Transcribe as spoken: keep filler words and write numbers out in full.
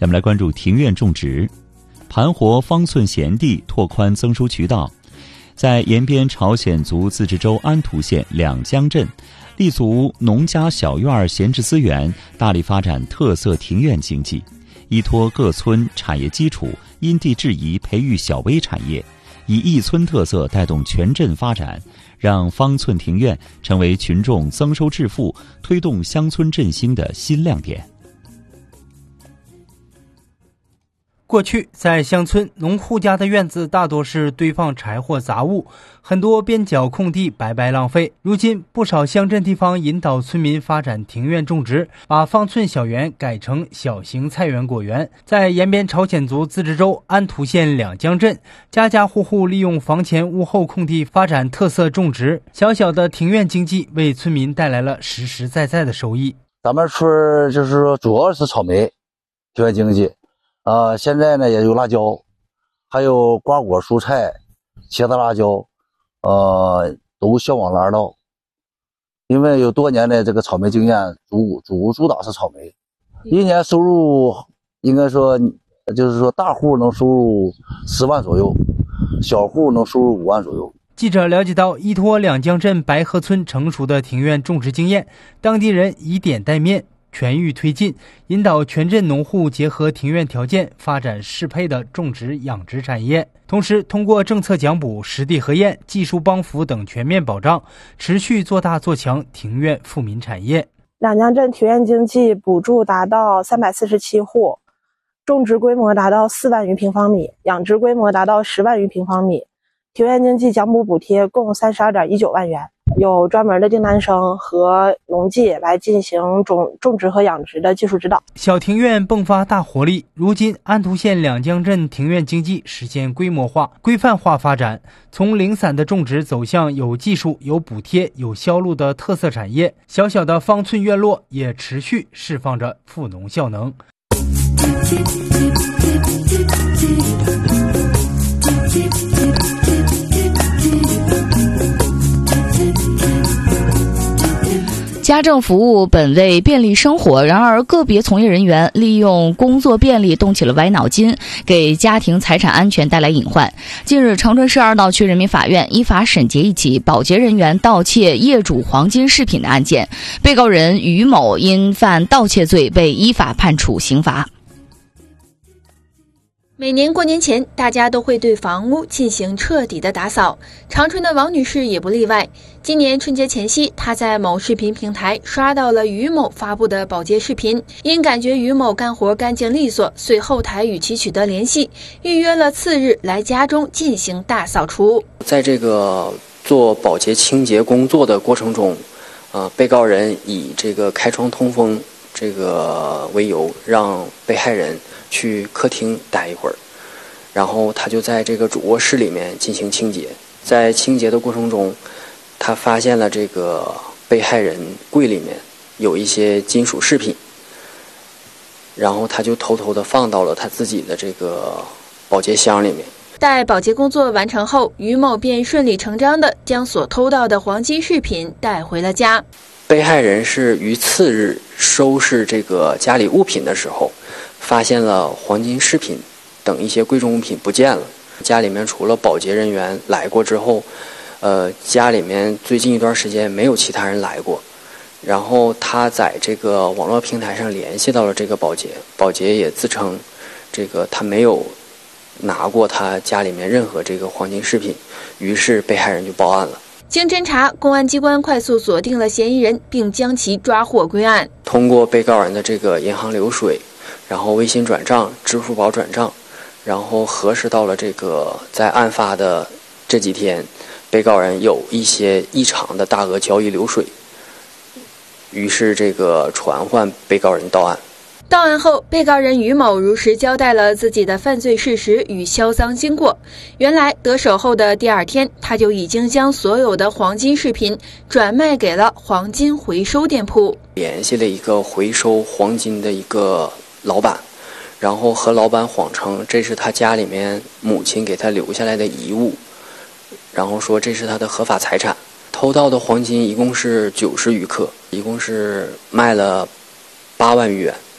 下面来关注庭院种植，盘活方寸闲地，拓宽增收渠道。在延边朝鲜族自治州安图县两江镇，立足农家小院闲置资源，大力发展特色庭院经济，依托各村产业基础，因地制宜培育小微产业，以一村特色带动全镇发展，让方寸庭院成为群众增收致富、推动乡村振兴的新亮点。 过去在乡村，农户家的院子大多是堆放柴火杂物，很多边角空地白白浪费。如今不少乡镇地方引导村民发展庭院种植，把方寸小园改成小型菜园果园。在延边朝鲜族自治州安图县两江镇，家家户户利用房前屋后空地发展特色种植，小小的庭院经济为村民带来了实实在在的收益。 咱们村就是说主要是草莓庭院经济，呃，现在呢也有辣椒，还有瓜果蔬菜、茄子、辣椒，呃，都销往哪儿到？因为有多年的这个草莓经验，主主主打是草莓，一年收入应该说就是说大户能收入十万左右，小户能收入五万左右。 记者了解到，依托两江镇白河村成熟的庭院种植经验，当地人以点带面，全域推进，引导全镇农户结合庭院条件，发展适配的种植养殖产业。同时，通过政策奖补、实地核验、技术帮扶等全面保障，持续做大做强庭院富民产业。 两江镇庭院经济补助达到三百四十七户，种植规模达到四万余平方米，养殖规模达到十万余平方米。庭院经济奖补补贴共三十二点一九万元，有专门的订单生和农技来进行种种植和养殖的技术指导。 小庭院迸发大活力，如今安图县两江镇庭院经济实现规模化、规范化发展，从零散的种植走向有技术、有补贴、有销路的特色产业。小小的方寸院落也持续释放着富农效能。 家政服务本为便利生活，然而个别从业人员利用工作便利动起了歪脑筋，给家庭财产安全带来隐患。近日，长春市二道区人民法院依法审结一起保洁人员盗窃业主黄金饰品的案件，被告人于某因犯盗窃罪被依法判处刑罚。 每年过年前，大家都会对房屋进行彻底的打扫，长春的王女士也不例外。今年春节前夕，她在某视频平台刷到了于某发布的保洁视频，因感觉于某干活干净利索，随后台与其取得联系，预约了次日来家中进行大扫除。 在这个做保洁清洁工作的过程中，呃，被告人以这个开窗通风这个为由，让被害人去客厅待一会儿，然后他就在这个主卧室里面进行清洁。在清洁的过程中，他发现了这个被害人柜里面有一些金属饰品，然后他就偷偷的放到了他自己的这个保洁箱里面。 待保洁工作完成后，于某便顺理成章地将所偷到的黄金饰品带回了家。 被害人是于次日收拾这个家里物品的时候，发现了黄金饰品等一些贵重物品不见了。家里面除了保洁人员来过之后，呃，家里面最近一段时间没有其他人来过。然后他在这个网络平台上联系到了这个保洁，保洁也自称这个他没有拿过他家里面任何这个黄金饰品，于是被害人就报案了。 经侦查，公安机关快速锁定了嫌疑人，并将其抓获归案。 通过被告人的这个银行流水，然后微信转账、支付宝转账，然后核实到了这个在案发的这几天，被告人有一些异常的大额交易流水，于是这个传唤被告人到案。 到案后，被告人于某如实交代了自己的犯罪事实与销赃经过。原来得手后的第二天，他就已经将所有的黄金饰品转卖给了黄金回收店铺， 联系了一个回收黄金的一个老板，然后和老板谎称这是他家里面母亲给他留下来的遗物，然后说这是他的合法财产。偷到的黄金一共是九十余克，一共是卖了八万余元。